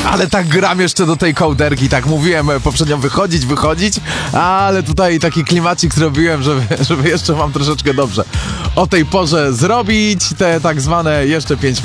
Ale tak gram jeszcze do tej kołderki, tak mówiłem poprzednio wychodzić, ale tutaj taki klimacik zrobiłem, żeby jeszcze mam troszeczkę dobrze o tej porze zrobić te tak zwane jeszcze 5